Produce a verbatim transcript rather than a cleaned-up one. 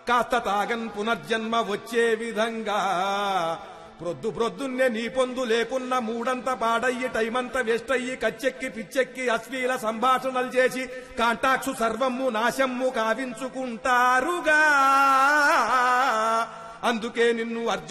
కాస్త తాగన్ పునర్జన్మ వచ్చే విధంగా ప్రొద్దు ప్రొద్దున్నే నీ పొందు లేకున్న మూడంత పాడయ్యి టైమంతా వేస్ట్ అయ్యి కచ్చెక్కి పిచ్చెక్కి అశ్లీల సంభాషణలు చేసి కాంటాక్షు సర్వము నాశమ్ము కావించుకుంటారుగా. అందుకే నిన్ను అర్జున్